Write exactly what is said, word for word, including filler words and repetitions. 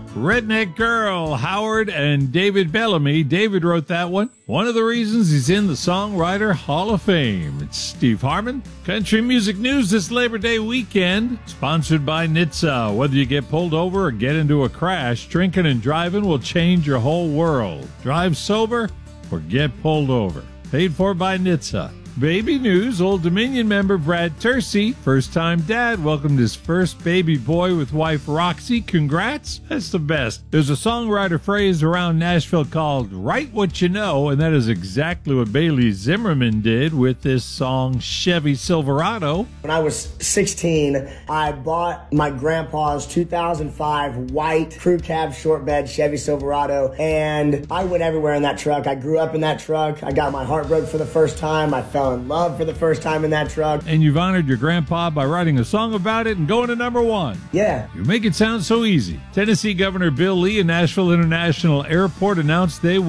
Redneck Girl, Howard and David Bellamy. David wrote that one. One of the reasons he's in the Songwriter Hall of Fame. It's Steve Harmon. Country music news this Labor Day weekend. Sponsored by N H T S A. Whether you get pulled over or get into a crash, drinking and driving will change your whole world. Drive sober or get pulled over. Paid for by N H T S A. Baby news, Old Dominion member Brad Tercey, first-time dad, welcomed his first baby boy with wife Roxy. Congrats. That's the best. There's a songwriter phrase around Nashville called Write What You Know, and that is exactly what Bailey Zimmerman did with this song Chevy Silverado. When I was sixteen, I bought my grandpa's two thousand five white crew cab short bed Chevy Silverado, and I went everywhere in that truck. I grew up in that truck. I got my heart broke for the first time. I fell in love for the first time in that truck. And you've honored your grandpa by writing a song about it and going to number one. Yeah. You make it sound so easy. Tennessee Governor Bill Lee and Nashville International Airport announced they